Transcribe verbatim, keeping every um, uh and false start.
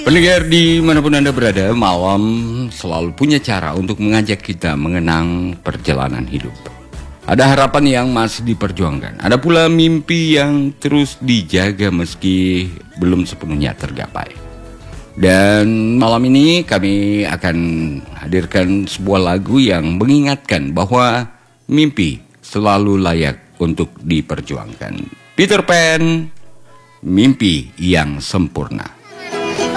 Pendengar dimanapun Anda berada, malam selalu punya cara untuk mengajak kita mengenang perjalanan hidup. Ada harapan yang masih diperjuangkan, ada pula mimpi yang terus dijaga meski belum sepenuhnya tergapai. Dan malam ini kami akan hadirkan sebuah lagu yang mengingatkan bahwa mimpi selalu layak untuk diperjuangkan. Peter Pan, Mimpi yang Sempurna.